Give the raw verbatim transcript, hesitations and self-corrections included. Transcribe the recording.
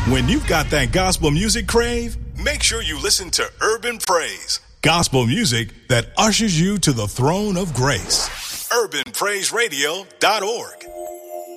When you've got that gospel music crave, make sure you listen to Urban Praise, gospel music that ushers you to the throne of grace. urban praise radio dot org